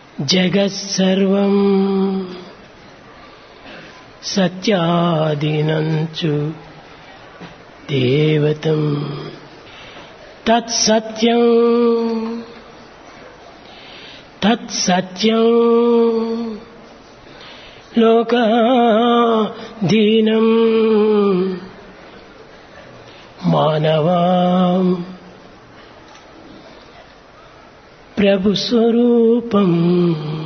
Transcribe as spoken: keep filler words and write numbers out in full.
జగత్సర్వం సత్యాదినంచు దేవతం తత్సత్యం తత్సత్యం లోకాధీనం మానవాం ప్రభు స్వరూపం